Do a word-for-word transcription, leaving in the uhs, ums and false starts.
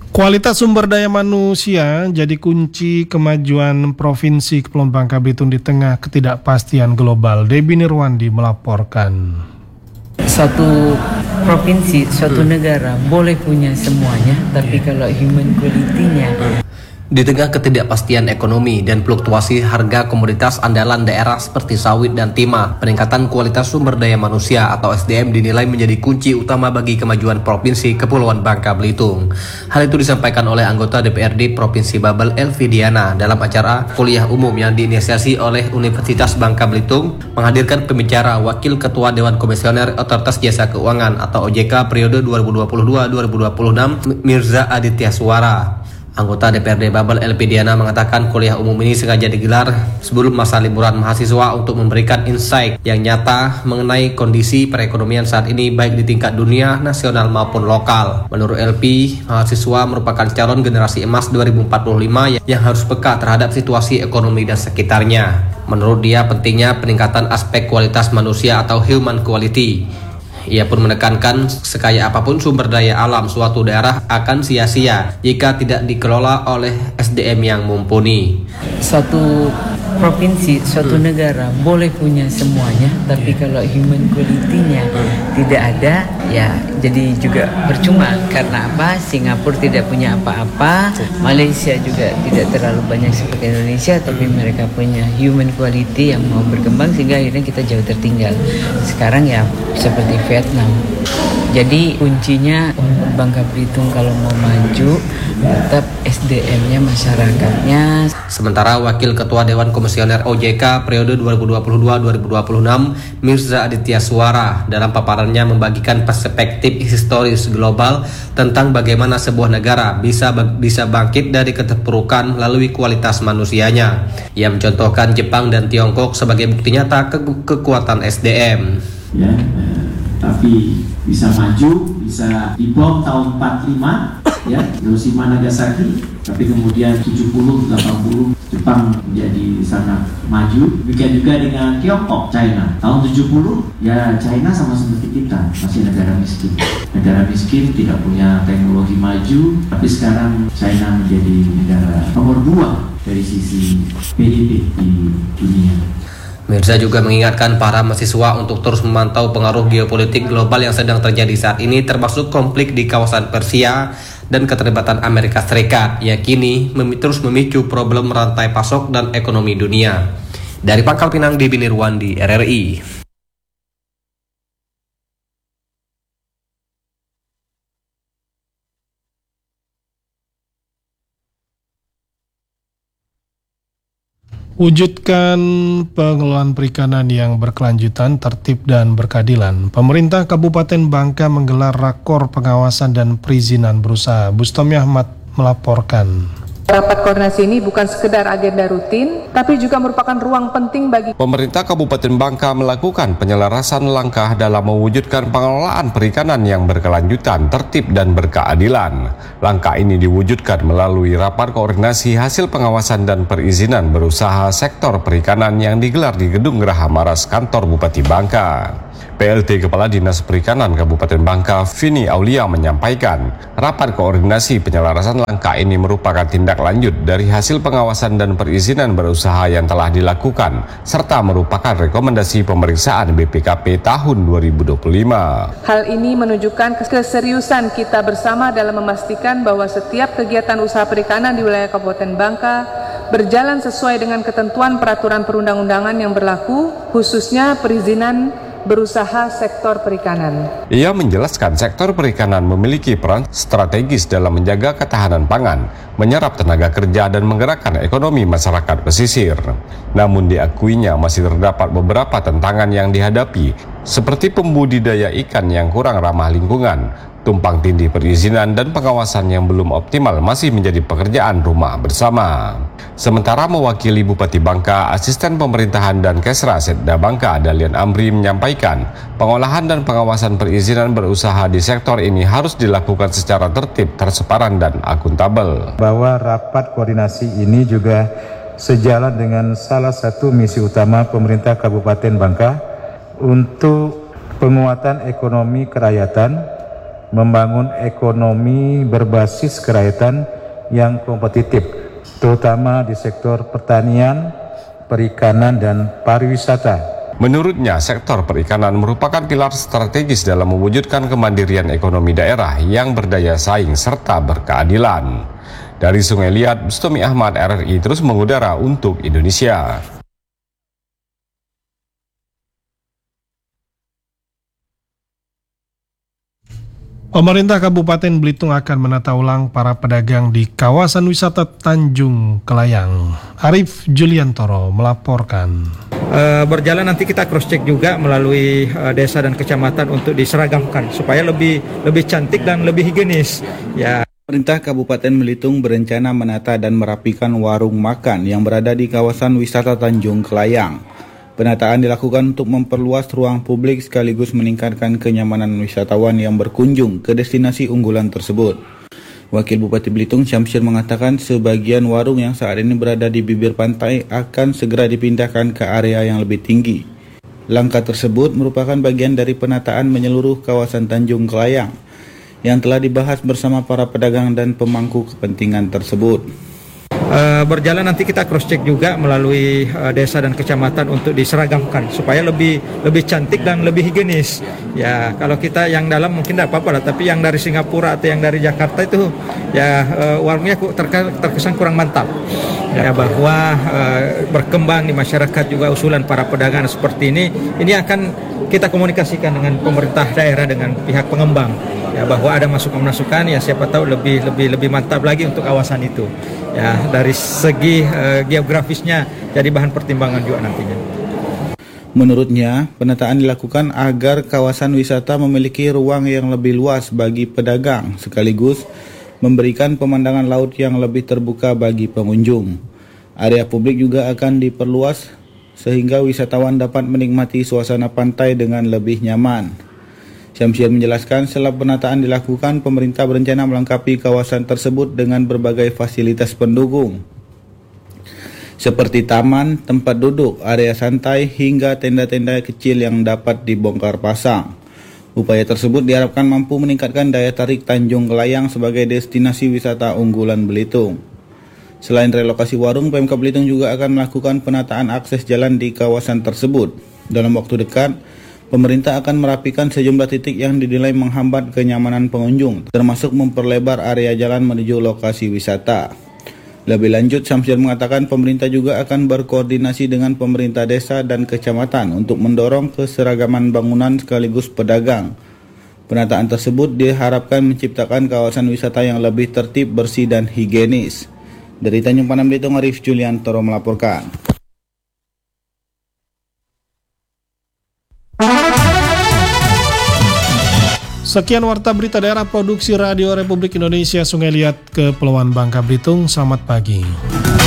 Kualitas sumber daya manusia jadi kunci kemajuan Provinsi Kepulauan Bangka Belitung di tengah ketidakpastian global. Debbie Nirwandi melaporkan. Suatu provinsi, suatu negara boleh punya semuanya, tapi kalau human quality-nya. Di tengah ketidakpastian ekonomi dan fluktuasi harga komoditas andalan daerah seperti sawit dan timah, peningkatan kualitas sumber daya manusia atau S D M dinilai menjadi kunci utama bagi kemajuan Provinsi Kepulauan Bangka Belitung. Hal itu disampaikan oleh anggota D P R D Provinsi Babel Elvi Diana dalam acara kuliah umum yang diinisiasi oleh Universitas Bangka Belitung, menghadirkan pembicara Wakil Ketua Dewan Komisioner Otoritas Jasa Keuangan atau O J K periode dua ribu dua puluh dua sampai dua ribu dua puluh enam, Mirza Aditya Suara. Anggota D P R D Babel Elvi Diana mengatakan kuliah umum ini sengaja digelar sebelum masa liburan mahasiswa untuk memberikan insight yang nyata mengenai kondisi perekonomian saat ini baik di tingkat dunia, nasional maupun lokal. Menurut Elvi, mahasiswa merupakan calon generasi emas dua ribu empat puluh lima yang harus peka terhadap situasi ekonomi dan sekitarnya. Menurut dia pentingnya peningkatan aspek kualitas manusia atau human quality. Ia pun menekankan sekaya apapun sumber daya alam suatu daerah akan sia-sia jika tidak dikelola oleh S D M yang mumpuni. Suatu provinsi, suatu hmm. negara boleh punya semuanya, tapi kalau human quality-nya hmm. tidak ada, ya jadi juga percuma. Karena apa? Singapura tidak punya apa-apa, Malaysia juga tidak terlalu banyak seperti Indonesia, tapi mereka punya human quality yang mau berkembang sehingga akhirnya kita jauh tertinggal. Sekarang ya seperti Vietnam. Jadi kuncinya Bangka Belitung kalau mau maju tetap S D M-nya masyarakatnya. Sementara Wakil Ketua Dewan Komisioner O J K periode dua ribu dua puluh dua sampai dua ribu dua puluh enam, Mirza Aditya Suara, dalam paparannya membagikan perspektif historis global tentang bagaimana sebuah negara bisa bisa bangkit dari keterpurukan melalui kualitas manusianya. Ia mencontohkan Jepang dan Tiongkok sebagai bukti nyata ke- kekuatan S D M. Ya, tapi bisa maju, bisa dibom tahun empat puluh lima, ya, Hiroshima Nagasaki, tapi kemudian tujuh puluh delapan puluh Jepang menjadi sangat maju. Demikian juga dengan Tiongkok, China. Tahun tujuh puluh, ya China sama seperti kita, masih negara miskin. Negara miskin tidak punya teknologi maju, tapi sekarang China menjadi negara nomor dua dari sisi P D B di dunia. Mirza juga mengingatkan para mahasiswa untuk terus memantau pengaruh geopolitik global yang sedang terjadi saat ini, termasuk konflik di kawasan Persia dan keterlibatan Amerika Serikat yang kini mem- terus memicu problem rantai pasok dan ekonomi dunia. Dari Pangkal Pinang, Debbie Nirwandi, R R I. Wujudkan pengelolaan perikanan yang berkelanjutan, tertib dan berkeadilan. Pemerintah Kabupaten Bangka menggelar rakor pengawasan dan perizinan berusaha. Bustomi Ahmad melaporkan. Rapat koordinasi ini bukan sekedar agenda rutin, tapi juga merupakan ruang penting bagi Pemerintah Kabupaten Bangka melakukan penyelarasan langkah dalam mewujudkan pengelolaan perikanan yang berkelanjutan, tertib dan berkeadilan. Langkah ini diwujudkan melalui rapat koordinasi hasil pengawasan dan perizinan berusaha sektor perikanan yang digelar di Gedung Geraha Maras kantor Bupati Bangka. P L T Kepala Dinas Perikanan Kabupaten Bangka, Vini Aulia, menyampaikan, rapat koordinasi penyelarasan langkah ini merupakan tindak lanjut dari hasil pengawasan dan perizinan berusaha yang telah dilakukan, serta merupakan rekomendasi pemeriksaan B P K P tahun dua ribu dua puluh lima. Hal ini menunjukkan keseriusan kita bersama dalam memastikan bahwa setiap kegiatan usaha perikanan di wilayah Kabupaten Bangka berjalan sesuai dengan ketentuan peraturan perundang-undangan yang berlaku, khususnya perizinan berusaha sektor perikanan. Ia menjelaskan sektor perikanan memiliki peran strategis dalam menjaga ketahanan pangan, menyerap tenaga kerja dan menggerakkan ekonomi masyarakat pesisir. Namun diakuinya masih terdapat beberapa tantangan yang dihadapi, seperti pembudidaya ikan yang kurang ramah lingkungan, tumpang tindih perizinan dan pengawasan yang belum optimal masih menjadi pekerjaan rumah bersama. Sementara mewakili Bupati Bangka, Asisten Pemerintahan dan Kesra Setda Bangka, Dalian Amri, menyampaikan pengolahan dan pengawasan perizinan berusaha di sektor ini harus dilakukan secara tertib, terseparan dan akuntabel. Bahwa rapat koordinasi ini juga sejalan dengan salah satu misi utama pemerintah Kabupaten Bangka untuk penguatan ekonomi kerakyatan membangun ekonomi berbasis kerakyatan yang kompetitif, terutama di sektor pertanian, perikanan, dan pariwisata. Menurutnya, sektor perikanan merupakan pilar strategis dalam mewujudkan kemandirian ekonomi daerah yang berdaya saing serta berkeadilan. Dari Sungai Liat, Bustomi Ahmad, R R I terus mengudara untuk Indonesia. Pemerintah Kabupaten Belitung akan menata ulang para pedagang di kawasan wisata Tanjung Kelayang. Arif Juliantoro melaporkan. Uh, berjalan nanti kita cross check juga melalui uh, desa dan kecamatan untuk diseragamkan supaya lebih lebih cantik dan lebih higienis. Ya. Pemerintah Kabupaten Belitung berencana menata dan merapikan warung makan yang berada di kawasan wisata Tanjung Kelayang. Penataan dilakukan untuk memperluas ruang publik sekaligus meningkatkan kenyamanan wisatawan yang berkunjung ke destinasi unggulan tersebut. Wakil Bupati Belitung Syamsir mengatakan sebagian warung yang saat ini berada di bibir pantai akan segera dipindahkan ke area yang lebih tinggi. Langkah tersebut merupakan bagian dari penataan menyeluruh kawasan Tanjung Kelayang yang telah dibahas bersama para pedagang dan pemangku kepentingan tersebut. Uh, berjalan nanti kita cross check juga melalui uh, desa dan kecamatan untuk diseragamkan supaya lebih lebih cantik dan lebih higienis. Ya, kalau kita yang dalam mungkin tidak apa-apa lah, tapi yang dari Singapura atau yang dari Jakarta itu ya uh, warungnya terkesan, terkesan kurang mantap. Ya, bahwa uh, berkembang di masyarakat juga usulan para pedagang seperti ini, ini akan kita komunikasikan dengan pemerintah daerah, dengan pihak pengembang. Ya, bahwa ada masukan-masukan, ya siapa tahu lebih lebih lebih mantap lagi untuk kawasan itu. Ya, dari segi uh, geografisnya jadi bahan pertimbangan juga nantinya. Menurutnya, penataan dilakukan agar kawasan wisata memiliki ruang yang lebih luas bagi pedagang, sekaligus memberikan pemandangan laut yang lebih terbuka bagi pengunjung. Area publik juga akan diperluas sehingga wisatawan dapat menikmati suasana pantai dengan lebih nyaman. Syamsir menjelaskan setelah penataan dilakukan, pemerintah berencana melengkapi kawasan tersebut dengan berbagai fasilitas pendukung, seperti taman, tempat duduk, area santai, hingga tenda-tenda kecil yang dapat dibongkar pasang. Upaya tersebut diharapkan mampu meningkatkan daya tarik Tanjung Kelayang sebagai destinasi wisata unggulan Belitung. Selain relokasi warung, Pemkab Belitung juga akan melakukan penataan akses jalan di kawasan tersebut. Dalam waktu dekat, pemerintah akan merapikan sejumlah titik yang dinilai menghambat kenyamanan pengunjung, termasuk memperlebar area jalan menuju lokasi wisata. Lebih lanjut, Syamsir mengatakan pemerintah juga akan berkoordinasi dengan pemerintah desa dan kecamatan untuk mendorong keseragaman bangunan sekaligus pedagang. Penataan tersebut diharapkan menciptakan kawasan wisata yang lebih tertib, bersih, dan higienis. Dari Tanjung Pandan Belitung, Arif Juliantoro melaporkan. Sekian warta berita daerah produksi Radio Republik Indonesia Sungai Liat Kepulauan Bangka Belitung. Selamat pagi.